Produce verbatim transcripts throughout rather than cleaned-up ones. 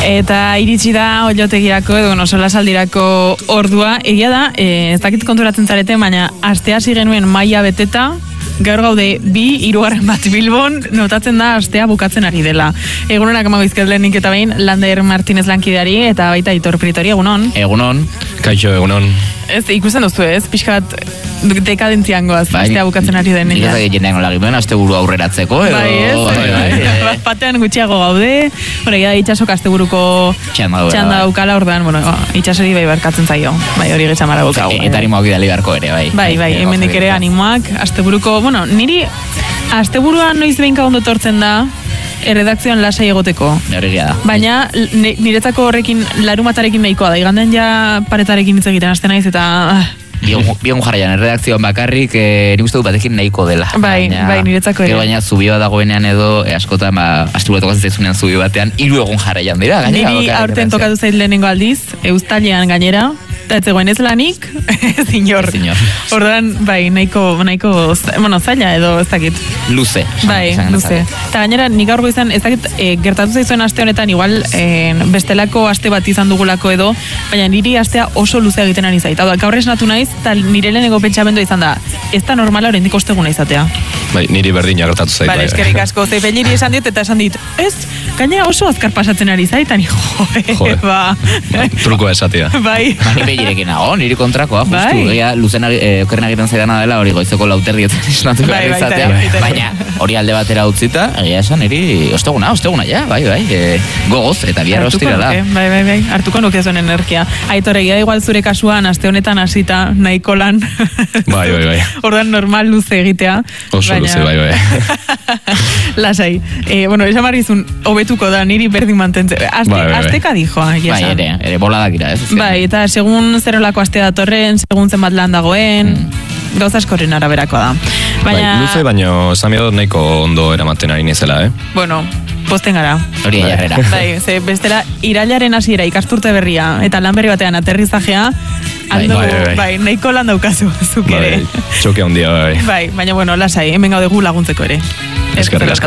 Eta iritsi da oiotegirako edo no solasaldirako ordua. Egia da, e, ez dakit konturatzen zarete, baina aste hasi genuen maila beteta, gaur gaude bi, hirugarren bat Bilbon, notatzen da astea bukatzen ari dela. Egunonak emago izket lehenik eta behin, Lander Martinez lankideari eta baita Aitor Pritori, egunon. Egunon. Kaixo, egunon. Ez, ikusten duzu ez, pixkat dekadentzian goaz, bai, astea bukatzen ari den. Nik ez jendean gola gimen, aste buru aurreratzeko, edo... Bai, ez, bai, bai, bai. Batean gutxiago gaude, bueno, egia da itxasok aste buruko txanda daukala, ordean, bueno, itxasori bai barkatzen zaio, bai, hori getxamara bukago. Eta animoak bidali beharko ere, bai. Bai, bai, hemendik ere animoak, aste buruko, bueno, niri aste buruan noiz behinka ondo tortzen da, erredakzioan lasai egoteko. Horregia da. Baina niretzako horrekin larumatarekin nahikoa da. Igandean ja paretarekin hitz egiten hasten naiz eta... Bion jarraian, erredakzioan bakarrik eh, nik uste dut batekin nahiko dela. Bai, baina, bai, niretzako ere. Baina zubioa dagoenean edo, eh, askotan, ba, asturuetok azitzezunean zubio batean, hiru egun jarraian dira. Gainera, niri aurten tokatu zait lehenengo aldiz, eustalian gainera, eta ez zegoen ez lanik, ez inor. Orduan, bai, nahiko, nahiko, bueno, zaila edo ez dakit. Luze. Bai, luze. Eta gainera, nik gaur goizan, ez dakit, e, gertatu zaizuen aste honetan, igual, e, bestelako aste bat izan dugulako edo, baina niri astea oso luze egiten ari zait. Hau da, gaur esnatu naiz, eta nire lehenengo pentsamendua izan da, ez da normala oraindik osteguna izatea. Bai, niri berdina gertatu zait. Bale, eskerrik asko, zei peliri esan dit, eta esan dit, ez, gainera oso azkar pasatzen ari zaitan, joe, ba. Trukoa esatia. Bai. Mani behirekin nago, niri kontrakoa, justu. Bai. Ega, luzen eh, okerren egiten zaidana dela, hori goizeko lauterrietan esnatu behar bai, izatea. Bai, bai, baina hori alde batera utzita, egia esan, niri osteguna, osteguna, ja, bai, bai, e, gogoz, eta bihar ostira da. Bai, bai, bai, hartuko nuke zuen energia. Aitor, egia igual zure kasuan, aste honetan hasita nahiko lan. Bai, bai, bai. Ordan normal luze egitea. Oso baina... luze, bai, bai. Lasai. Eh, bueno, esan barrizun, hobetuko da, niri berdin mantentzen. Azte, bai, bai, bai. Azteka dijoa, egia bai, ere, ere boladak ira, ez? Bai, eta segun zerolako aste datorren, segun zenbat lan dagoen, mm. gauza askoren araberako da. Baina... Bai, luze, baina esan dut nahiko ondo eramaten ari nizela, eh? Bueno, posten gara. Hori jarrera. Bai, ze bestela irailaren hasiera ikasturte berria eta lan berri batean aterrizajea, aldo, bai, bai, bai. bai, nahiko lan daukazu zuk ere. Bai, txoke handia, bai. Bai, baina bueno, lasai, hemen gaude gu laguntzeko ere. Eskerrik asko.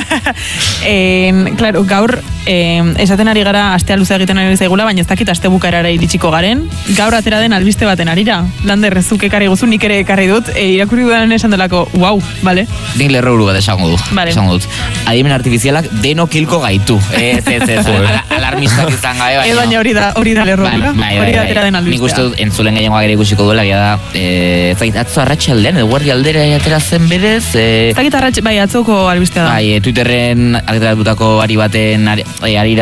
en, claro, gaur eh, esaten ari gara astea luze egiten ari zaigula, baina ez dakit aste bukaerara iritsiko garen. Gaur atera den albiste baten arira. Lander, zuk ekarri guzu, nik ere ekarri dut. E, irakurri dudan esan delako, wow, bale? Nik lerro buru bat esango du. Vale. Esango dut. Adimen artifizialak denok hilko gaitu. Ez, ez, ez. Alarmistak izan gabe. Ez baina hori da, hori da lerro. Hori da atera den albistea. Nik uste dut entzulen gehiagoak ere ikusiko duela, gira da, ez dakit, atzo arratxaldean, edo guardi aldera atera zen berez. Ez dakit arratx, bai, atzoko albistea da. Bai, Twitterren argitaratutako ari baten ari, arira,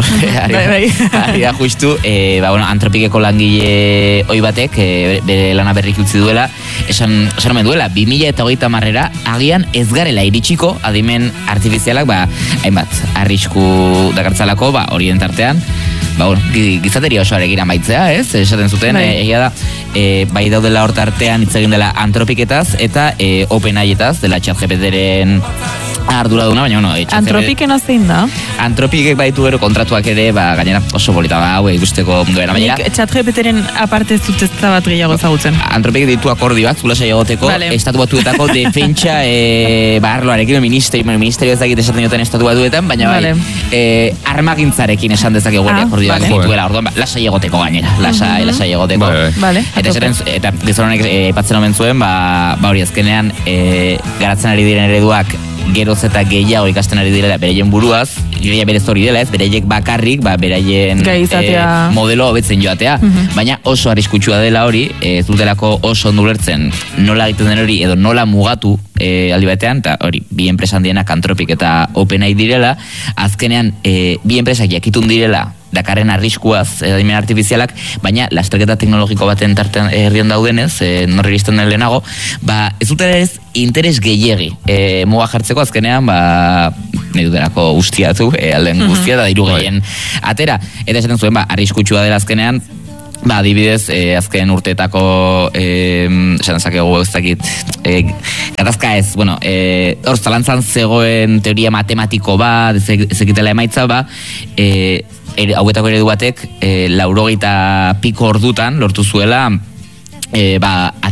arira justu, e, ba, bueno, Antropikeko langile oi batek, e, bere lana berrik utzi duela, esan, esan omen duela, bi mila eta hogeita marrera, agian ez garela iritsiko, adimen artifizialak, ba, hainbat, arrisku dakartzalako, ba, horien tartean, ba, bueno, gizateria osoarekin amaitzea, ez? Esaten zuten, e, egia da, e, bai daudela hor tartean hitz egin dela Antropiketaz eta e, OpenAIetaz, dela ChatGPTren arduraduna, baina, bueno, Antropiken zein da? Antropikek baitu gero kontratuak ere, ba, gainera oso polita da, hau ikusteko munduera, baina... Nik ChatGPTren aparte zutezta bat gehiago ezagutzen. Antropikek ditu akordioak, zulasai egoteko, vale. Estatu batuetako defentsa, e, ba, arloarekin, ministerio, ministerio ezagit esaten joten estatu batuetan, baina vale. Bai, e, armagintzarekin esan dezake guari ah, akordioak vale. Dituela, orduan, ba, lasai egoteko gainera, lasai, uh-huh. lasai egoteko. Vale, vale. Eta esaten, eta gizononek e, patzen omen zuen, ba, ba hori azkenean, e, garatzen ari diren ereduak, geroz eta gehiago ikasten ari direla beraien buruaz, gehiago berez hori dela ez, bereiek bakarrik, ba, beraien e, modelo hobetzen joatea, uh-huh. baina oso arriskutsua dela hori, ez dutelako oso ondulertzen nola egiten den hori, edo nola mugatu e, aldi batean, eta hori, bi enpresan dienak Antropik eta OpenAI direla, azkenean e, bi enpresak jakitun direla dakarren arriskuaz adimen artifizialak, baina lasterketa teknologiko baten tartean herrian daudenez, e, norri iristen den lehenago, ba, ez dut ere ez interes gehiegi e, muga jartzeko azkenean, ba, nahi dutelako ustiatu, e, alden guztia, da diru gehien atera, eta esaten zuen, ba, arriskutsua dela azkenean, ba, adibidez, eh, azken urteetako eh, esan zakegu ez dakit eh, gatazka ez, bueno, eh, hor zalantzan zegoen teoria matematiko bat, ezekitela emaitza, ba, eh, er, hauetako eredu batek eh, laurogeita piko ordutan lortu zuela, E, ba,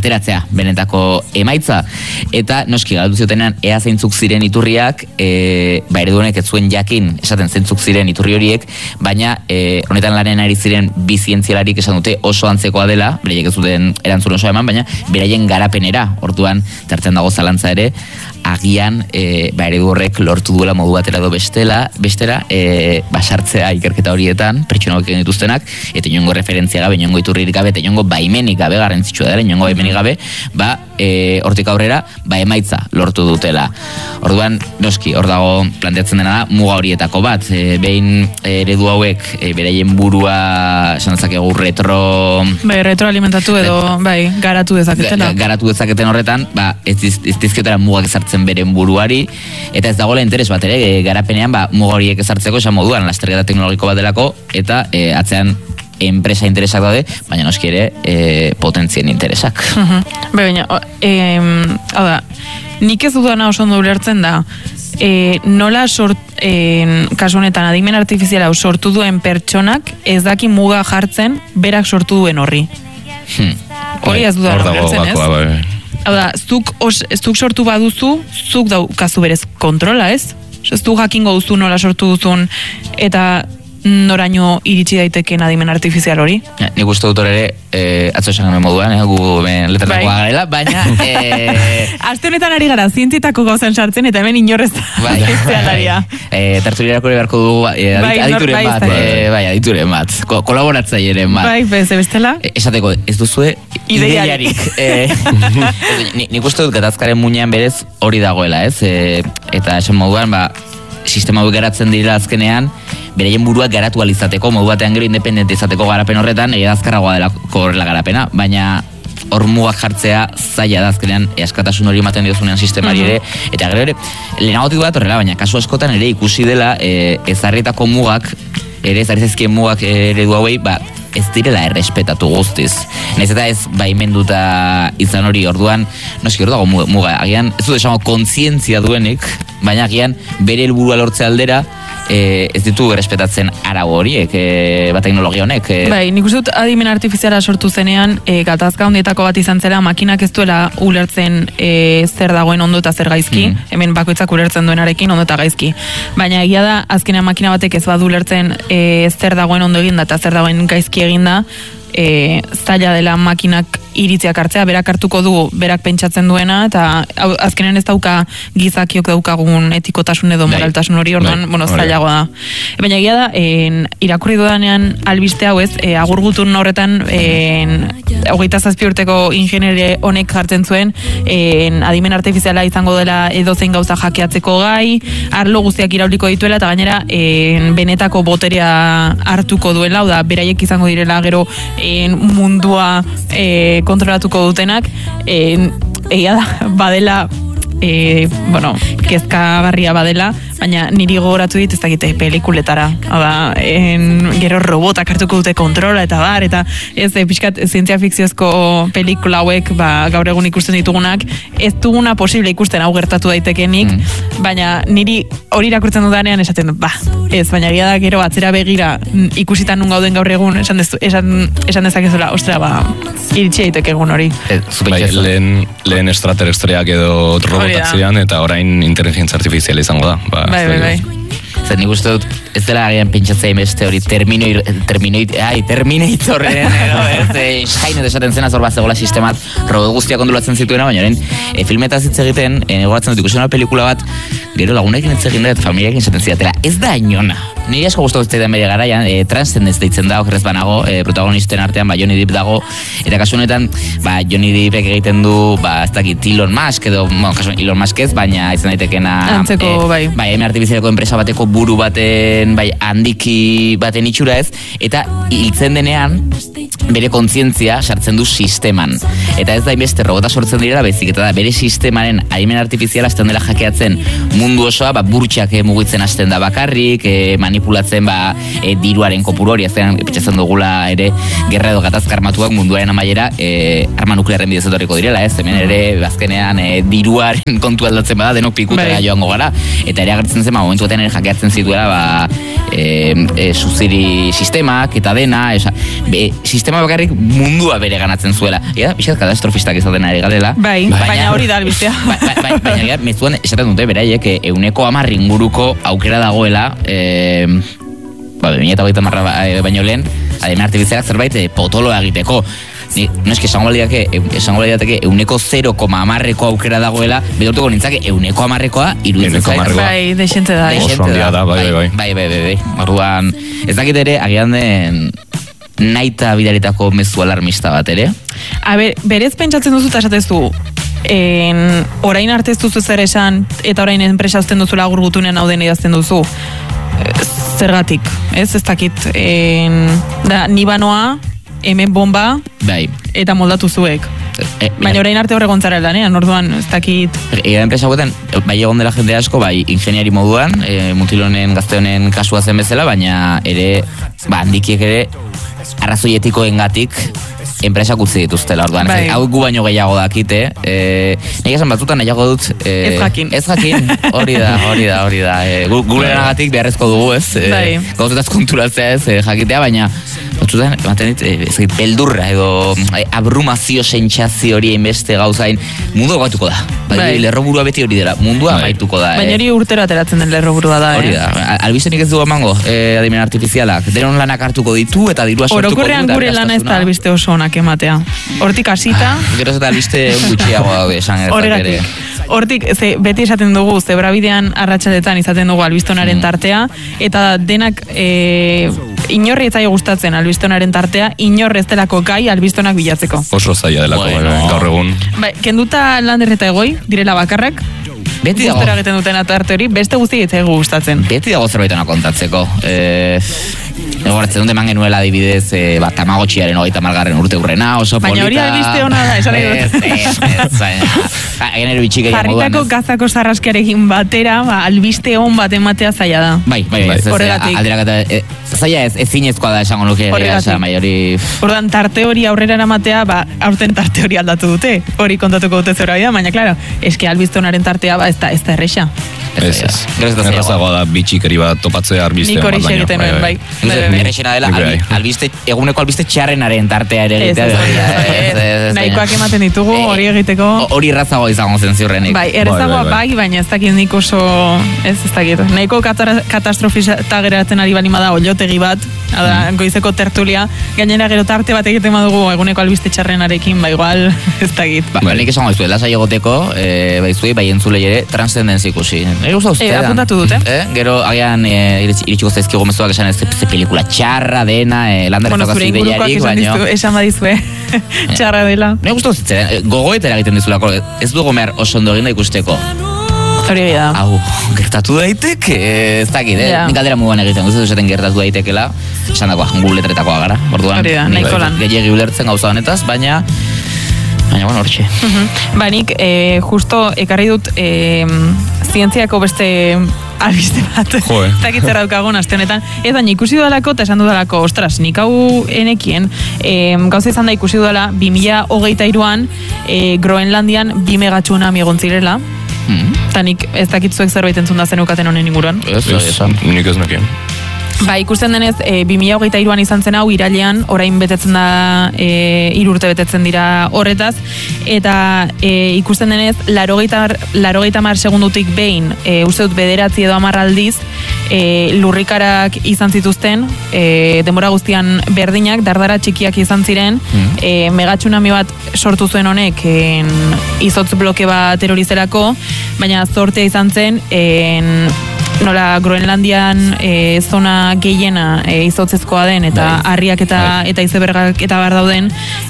ateratzea benetako emaitza. Eta noski galdu ziotenean ea zeintzuk ziren iturriak, e, ba eredu honek ez zuen jakin esaten zeintzuk ziren iturri horiek, baina e, honetan lanen ari ziren bi zientzialarik esan dute oso antzekoa dela, beraiek ez duten erantzun oso eman, baina beraien garapenera, orduan tartean dago zalantza ere, agian e, ba eredu horrek lortu duela modu batera edo bestela, bestera, e, basartzea ikerketa horietan, pertsona egin dituztenak, eta inongo referentzia gabe, inongo iturririk gabe, eta inongo baimenik gabe, garrantzitsua dela, inongo baimenik gabe, ba, e, hortik aurrera, ba emaitza lortu dutela. Orduan, noski, hor dago planteatzen dena da, muga horietako bat, e, behin eredu hauek, e, beraien burua, esan dezakegu, retro... Bai, retroalimentatu edo, bai, garatu dezaketela. Ga, garatu dezaketen horretan, ba, ez, ez dizkiotera mugak ezartzen beren buruari, eta ez dagoela interes bat ere, e, garapenean, ba, muga horiek ezartzeko, esan moduan, lasterketa teknologiko bat delako, eta e, atzean enpresa interesak daude, baina noski ere e, potentzien interesak. Uh-huh. Baina, e, hau da, nik ez dudana oso ondo ulertzen da, e, nola sort, e, kasu honetan adimen artifiziala sortu duen pertsonak ez daki muga jartzen berak sortu duen horri. Hmm. Hori ez dudana ulertzen, ez? Bai. Hau da, zuk, os, zuk sortu baduzu, zuk daukazu berez kontrola, ez? Ez du jakingo duzu nola sortu duzun, eta noraino iritsi daiteken adimen artifizial hori? Ja, nik uste dut ere, eh, atzo esan genuen moduan, eh, gu letratako bai. garela, baina... Eh, Aste honetan ari gara, zientzietako gauzan sartzen, eta hemen inorrez bai, zientzialaria. eh, tertuliarako ere beharko dugu, eh, Bai, adituren nor- bat, bai, eh, bai, adituren bat, ko, kolaboratzaileen bat. Bai, bez, bestela? E, esateko, ez duzue Ideiarik. ideiarik. Eh, ni- nik uste dut gatazkaren muinean berez hori dagoela, ez? Eh, eta esan moduan, ba, sistema hauek garatzen direla azkenean, beraien buruak garatu alizateko, modu batean gero independente izateko garapen horretan, ere azkarragoa delako horrela garapena, baina hor mugak jartzea zaila da azkenean e, askatasun hori ematen diozunean sistemari ere, eta gero ere, lehenagotik bat horrela, baina kasu askotan ere ikusi dela e, ezarritako mugak, ere ezarrizezkien mugak eredu hauei, ba, ez direla errespetatu guztiz. Naiz eta ez baimenduta izan hori orduan, noski hor dago muga, agian, ez dut esango kontzientzia duenik, baina agian bere helburua lortze aldera, e, ez ditu errespetatzen arau horiek, e, ba teknologia honek. E, Bai, nik uste dut adimen artifiziala sortu zenean, e, gatazka hondietako bat izan zela, makinak ez duela ulertzen e, zer dagoen ondo eta zer gaizki, Mm. hemen bakoitzak ulertzen duenarekin ondo eta gaizki. Baina egia da, azkenean makina batek ez badu ulertzen e, zer dagoen ondo eginda eta zer dagoen gaizki eginda, e, zaila dela makinak iritziak hartzea, berak hartuko du, berak pentsatzen duena, eta hau, azkenean ez dauka gizakiok daukagun etikotasun edo Bai. moraltasun hori, orduan, Bai, bueno, hori da. zailagoa da. Baina egia da, en, irakurri dudanean albiste hau ez, e, agurgutun horretan, en, hogeita zazpi urteko ingeniere honek jartzen zuen, en, adimen artifiziala izango dela edozein gauza jakeatzeko gai, arlo guztiak irauliko dituela, eta gainera, en, benetako boterea hartuko duela, hau da, beraiek izango direla gero en, mundua e, kontrolatuko dutenak, en, egia da, badela, e, bueno, kezkagarria badela, baina niri gogoratu dit ez dakite pelikuletara. Hau da, en, gero robotak hartuko dute kontrola eta bar, eta ez e, pixkat zientzia fikziozko pelikula hauek, ba, gaur egun ikusten ditugunak, ez duguna posible ikusten hau gertatu daitekenik, Mm. baina niri hori irakurtzen dudanean esaten dut, ba, ez, baina egia da gero atzera begira n- ikusita nun gauden gaur egun, esan, dezu, esan, esan dezakezula, ostra, ba, iritsi daiteke egun hori. e, zu Bai, pentsatzen. lehen, lehen extraterrestriak edo robotak da. ziren, eta orain inteligentzia artifiziala izango da. Ba, Bai, ez bai, dakit. bai. Zer nik uste dut, ez dela agian pentsatzea beste hori terminoir, terminoit, ai, Terminatorren, edo, ez, e, Skynet esaten zena zor bat zegoela sistemat robot guztiak ondulatzen zituena, baina orain, e, filmetaz hitz egiten, e, negoratzen dut ikusten una pelikula bat, gero lagunekin hitz egin da, eta familiarekin esaten zidatela, ez da inona. Niri asko gustatu zitzaidan bere garaian, e, Transcendence deitzen da, okerrez banago, e, protagonisten artean, ba, Johnny Depp dago, eta kasu honetan, ba, Johnny Deppek egiten du, ba, ez dakit, Elon Musk, edo, bueno, kasu Elon Musk ez, baina izan daitekena, Antzeko, bai. bai, eme artifizialeko enpresa bateko buru baten, bai, handiki baten itxura ez, eta hiltzen denean, bere kontzientzia sartzen du sisteman. Eta ez da inbeste robota sortzen direla, bezik, eta da bere sistemaren adimen artifiziala hasten dela jakeatzen mundu osoa, ba, burtsak eh, mugitzen hasten da bakarrik, eh, manipulatzen ba, e, diruaren kopuru hori, azkenan pentsatzen dugula ere gerra edo gatazka armatuak munduaren amaiera e, arma nuklearren bidez etorriko direla, ez? Hemen ere azkenean e, diruaren kontu aldatzen bada denok pikutera joango gara, eta ere agertzen zen, ba, momentu batean ere jakeatzen zituela ba, e, e, suziri sistemak eta dena, esa, be, sistema bakarrik mundua bere ganatzen zuela. Ega, pixat katastrofistak izaten ari garela. Bai, baina, baina hori da albistea. Ba, ba, ba, baina, ega, mezuan esaten dute beraiek, euneko hamar inguruko aukera dagoela, e, ba, bimila eta baita marra baino lehen, ademea artifizialak zerbait e, potoloa egiteko. Ni, no eski, esango baliateke, esango baliateke euneko zero koma hamarreko aukera dagoela, bedortuko nintzake euneko hamarrekoa iruditzen zait. Bai, deixente da. Oso handia da, bai, bai, bai. Bai, bai, bai, Orduan, ez dakit ere, agian den naita bidaritako mezu alarmista bat ere. A ber, berez pentsatzen duzu eta esatezu, en, orain arte ez duzu zer esan, eta orain enpresa uzten duzula gurgutunean hau den idazten duzu. Zergatik, ez, ez dakit. En, da, nibanoa, hemen bomba, bai. Eta moldatu zuek. E, baina orain arte horregon zara lanean, orduan, ez dakit... Ega enpresa guetan, bai egon dela jende asko, bai ingeniari moduan, e, mutilonen gazte honen kasua zen bezala, baina ere, ba, handikiek ere, arrazoi etikoengatik enpresak utzi dituztela, orduan. Bai. Hau gu baino gehiago dakite, e, nahi esan batzutan nahiago dut... E, ez jakin. Ez jakin, hori da, hori da, hori da. E, gu, gurenagatik beharrezko dugu, ez? E, bai. Gauzetaz konturatzea ez, e, jakitea, baina... Batzutan, ematen dit, ez dakit, beldurra edo e, abrumazio sentsazio hori einbeste gauzain, mundua gaituko da. Bai, bai. Lerroburua beti hori dela, mundua bai. gaituko da. Baina hori urtero ateratzen den lerroburua da, hori da, eh? albistenik ez dugu emango, eh, adimen artifizialak. Denon lanak hartuko ditu eta dirua sortuko du. Orokorrean gure lana ez da albiste oso onak ematea. Hortik hasita... Gero eta albiste gutxiago daude, esan gertak ere. Hortik, ze, beti esaten dugu, zebrabidean arratsaldetan izaten dugu albistonaren tartea, eta denak e, inorri ez zaio gustatzen albistonaren tartea, inorri ez delako gai albistonak bilatzeko. Oso zaila delako, bueno. gaur egun. Bai, kenduta Lander eta Egoi, direla bakarrak, beti dago. gustera egiten duten atarte hori, beste guzti ez zaigu gustatzen. Beti dago zerbaitena kontatzeko. Eh, Egoratzen dut eman genuela adibidez, e, bat tamagotxiaren hogeita margarren urte urrena, oso polita. Baina hori albiste hona da, esan nahi dut. Ez, ez, ez, baina, genero bitxik egin moduan. Jarritako gazako zarraskiarekin batera, ba, albiste hon bat ematea zaila da. Bai, bai, bai. Horregatik. Alderakata, e, zaila ez, ez zinezkoa da esango nuke. Horregatik. Bai, hori... Ordan tarte hori aurrera eramatea, ba, aurten tarte hori aldatu dute. Hori kontatuko dute zera bida, baina, klaro, eske albistonaren tartea, ba, ez da, ez da erresa. Ez, ez. Errazagoa da bitxikeri bat topatzea albiste. Nik hori egiten nuen, bai. Erresena dela, albiste, eguneko albiste txarrenaren tartea ere egitea. Nahikoak ematen ditugu, hori egiteko. Hori errazagoa izango zen ziurrenik. Bai, errazagoa bai, baina ez dakit nik oso, ez ez dakit. Nahiko katastrofista geratzen ari bali da ollotegi bat, ada, goizeko tertulia, gainera gero tarte bat egiten badugu eguneko albiste txarrenarekin, ba igual, ez dakit. Ba, nik esango ez du, lasai egoteko, e, baizuei, bai entzulei ere, transcendenzi ikusi. Eri guztu E, apuntatu dute. Eh? Gero, agian, e, iritsiko zaizkigu mezuak esan ez ze pelikula txarra dena, e, Lander bueno, ez zure ingurukoak esan dizu, esan badizue, txarra dela. Ne guztu zitzen, gogoetera egiten dizulako, ez dugu mer oso ondo egin da ikusteko. Hori da. Hau, gertatu daiteke, ez dakit, eh? Nik aldera mugan egiten, guztu esaten gertatu daitekela, esan dagoa, Googleetaretakoa gara, orduan. Hori da, nahiko lan. Gehiagi ulertzen gauza honetaz, baina, baina, bueno, hortxe. Ba, nik, eh, justo, ekarri dut, eh, zientziako beste albiste bat. Jo, eh. Zakitzera daukagun aste honetan. Ez baina ikusi dudalako eta esan dudalako, ostras, nik hau enekien, eh, gauza izan da ikusi dudala, bi mila hogeita hiruan eh, Groenlandian bi megatsunami egon zirela. Eta nik ez dakitzuek zerbait entzun da zenukaten honen inguruan. Ez, ez, nik ez nekien. Ba, ikusten denez, e, bi mila hogeita hiruan izan zen hau, irailean, orain betetzen da, e, irurte betetzen dira horretaz, eta e, ikusten denez, larogeita mar segundutik behin, e, uste dut bederatzi edo hamar aldiz, e, lurrikarak izan zituzten, e, denbora guztian berdinak, dardara txikiak izan ziren, mm. e, megatsunami bat sortu zuen honek, en, izotz bloke bat terrorizelako, baina zortea izan zen, en, nola Groenlandian e, zona gehiena e, izotzezkoa den eta bai. Harriak eta bai. Eta izebergak eta bar dauden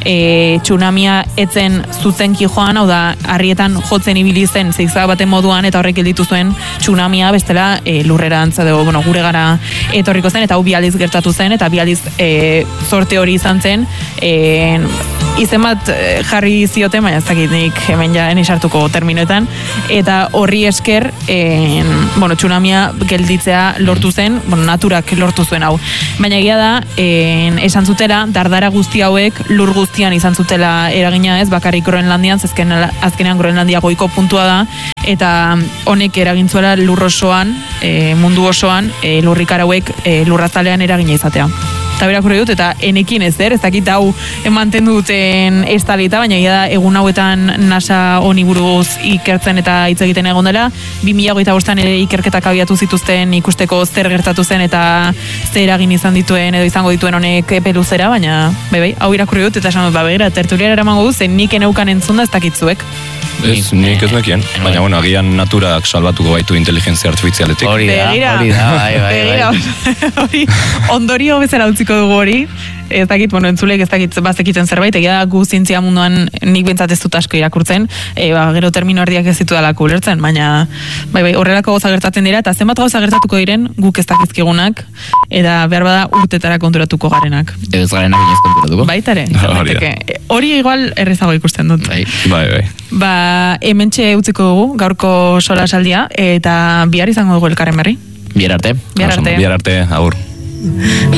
e, tsunamia etzen zuzenki joan, hau da harrietan jotzen ibili zen zigzag baten moduan eta horrek gelditu zuen tsunamia bestela e, lurrerantz edo bueno, gure gara etorriko zen eta hau bi aldiz gertatu zen eta bi aldiz e, zorte hori izan zen e, izen bat eh, jarri zioten, baina ez dakit nik hemen ja enisartuko terminoetan, eta horri esker, en, bueno, tsunamia gelditzea lortu zen, bueno, naturak lortu zuen hau. Baina egia da, en, esan zutela, dardara guzti hauek lur guztian izan zutela eragina ez, bakarrik Groenlandian, zezken azkenean Groenlandia goiko puntua da, eta honek eragintzuela lur osoan, e, mundu osoan, e, lurrikar hauek e, lurrazalean eragina izatea. Eta berakurri dut, eta enekin ez der, ez dakit hau mantendu duten estalita, baina egia da egun hauetan NASA honi buruz ikertzen eta hitz egiten egon dela, bi mila hogeita bostan ere ikerketak abiatu zituzten ikusteko zer gertatu zen eta zer eragin izan dituen edo izango dituen honek epe luzera, baina bebai, hau irakurri dut, eta esan dut, ba begira, tertuliara eramango du, zen nik eneukan entzunda ez dakitzuek. Ez, nik ez nekien, baina bueno, agian naturak salbatuko baitu inteligentzia artifizialetik. Hori da, Begira, hori da, bai, bai, begira, bai. hori, ondorio bezala utziko dugu hori, ez dakit, bueno, entzulek ez dakit bazekiten zerbait, egia da gu zientzia munduan nik bentsat ez dut asko irakurtzen, e, ba, gero termino erdiak ez ditu dalako ulertzen, baina bai, bai, horrelako gauza gertatzen dira, eta zenbat gauza gertatuko diren guk ez dakizkigunak, eta behar bada urtetara konturatuko garenak. Edo ez garenak inoz konturatuko. Baitare, Hori da. daiteke. Hori igual errezago ikusten dut. Bai. Bai, bai. Ba, hementxe utziko dugu, gaurko solasaldia, eta bihar izango dugu elkarren berri. Bihar arte. Bihar Oso ondo, arte. Bihar arte, agur.